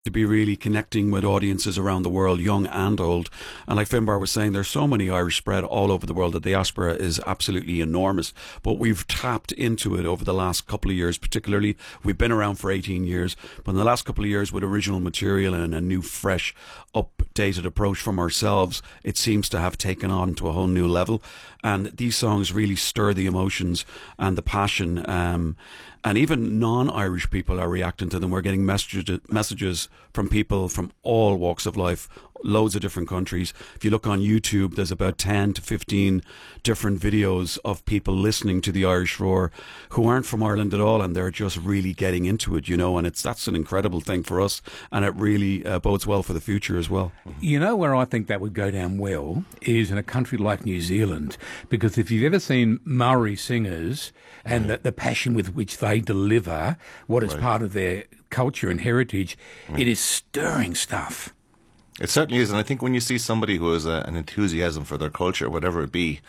to be really connecting with audiences around the world, young and old. And like Finbar was saying, there's so many Irish spread all over the world. The diaspora is absolutely enormous. But we've tapped into it over the last couple of years, particularly. We've been around for 18 years, but in the last couple of years with original material and a new, fresh, updated approach from ourselves, it seems to have taken on to a whole new level. And these songs really stir the emotions and the passion. And even non-Irish people are reacting to them. We're getting messages from people from all walks of life, loads of different countries. If you look on YouTube, there's about 10 to 15 different videos of people listening to the Irish Roar who aren't from Ireland at all, and they're just really getting into it, and that's an incredible thing for us, and it really bodes well for the future as well. You know where I think that would go down well is in a country like New Zealand, because if you've ever seen Maori singers and the passion with which they deliver what is part of their culture and heritage, it is stirring stuff. It certainly is, and I think when you see somebody who has an enthusiasm for their culture, whatever it be,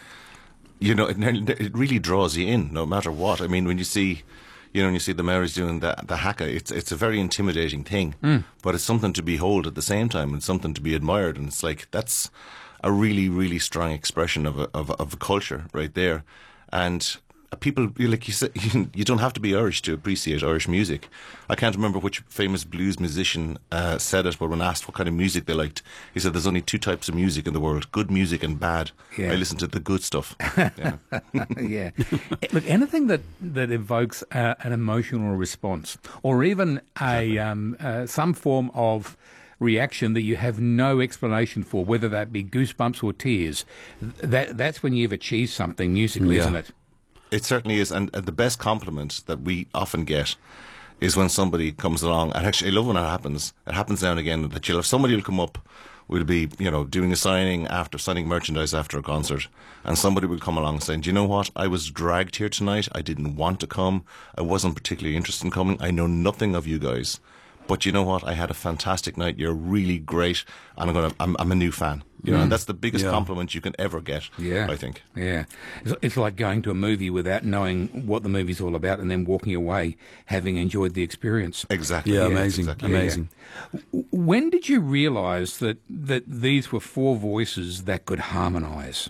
it really draws you in, no matter what. I mean, when you see the Maoris doing the haka, it's a very intimidating thing, but it's something to behold at the same time, and something to be admired, and it's like that's a really, really strong expression of a culture right there, and. People, like you said, you don't have to be Irish to appreciate Irish music. I can't remember which famous blues musician said it, but when asked what kind of music they liked, he said there's only two types of music in the world, good music and bad. Yeah. I listen to the good stuff. Yeah. Yeah. Look, anything that evokes an emotional response, or even some form of reaction that you have no explanation for, whether that be goosebumps or tears, that's when you've achieved something musically, isn't it? It certainly is, and the best compliment that we often get is when somebody comes along, and actually I love when it happens. It happens now and again that you'll have somebody will come up, we'll be doing a signing merchandise after a concert, and somebody will come along saying, do you know what, I was dragged here tonight, I didn't want to come, I wasn't particularly interested in coming, I know nothing of you guys, but you know what, I had a fantastic night, you're really great, and I'm a new fan. And that's the biggest compliment you can ever get, I think. Yeah. It's like going to a movie without knowing what the movie's all about and then walking away having enjoyed the experience. Exactly. Yeah, amazing. Exactly. Amazing. Yeah. When did you realise that these were four voices that could harmonise?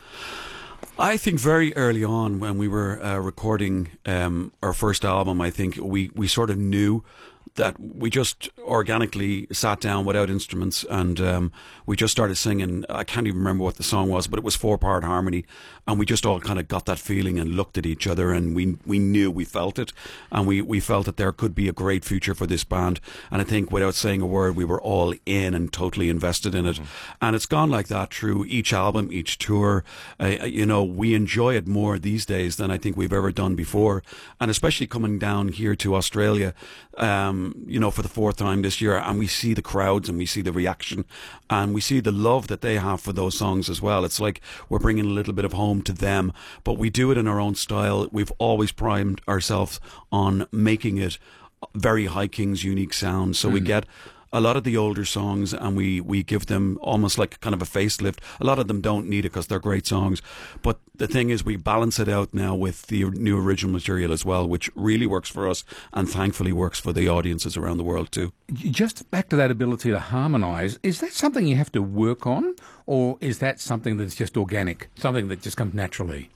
I think very early on when we were recording our first album, I think we sort of knew that we just organically sat down without instruments and we just started singing. I can't even remember what the song was, but it was 4-part harmony, and we just all kind of got that feeling and looked at each other, and we knew, we felt it, and we felt that there could be a great future for this band. And I think without saying a word, we were all in and totally invested in it. And it's gone like that through each album, each tour. We enjoy it more these days than I think we've ever done before, and especially coming down here to Australia for the fourth time this year, and we see the crowds and we see the reaction and we see the love that they have for those songs as well. It's like we're bringing a little bit of home to them, but we do it in our own style. We've always primed ourselves on making it very High Kings unique sound, so we get a lot of the older songs and we give them almost like kind of a facelift. A lot of them don't need it because they're great songs, but the thing is we balance it out now with the new original material as well, which really works for us and thankfully works for the audiences around the world too. Just back to that ability to harmonise, is that something you have to work on, or is that something that's just organic, something that just comes naturally?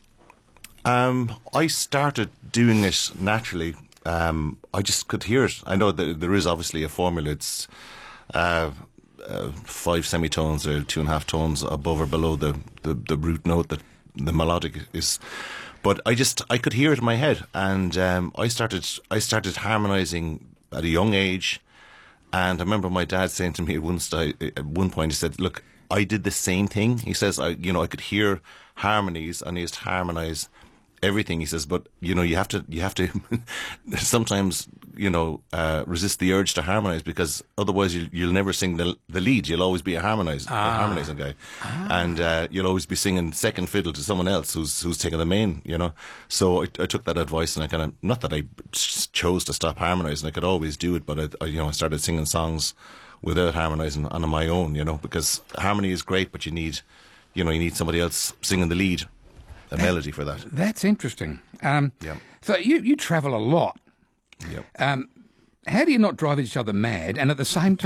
I started doing it naturally. I just could hear it. I know that there is obviously a formula. It's 5 semitones or 2.5 tones above or below the root note that the melodic is. But I could hear it in my head, and I started harmonising at a young age. And I remember my dad saying to me at one point, he said, "Look, I did the same thing." He says, I could hear harmonies, and I used to harmonise everything. He says, but you have to sometimes resist the urge to harmonise, because otherwise you'll never sing the lead. You'll always be a harmonising guy, and you'll always be singing second fiddle to someone else who's taking the main. So I took that advice, and I kind of, not that I chose to stop harmonising. I could always do it, but I started singing songs without harmonising on my own. Because harmony is great, but you need somebody else singing the lead. A melody for that. That's interesting. So you travel a lot. Yep. How do you not drive each other mad and at the same time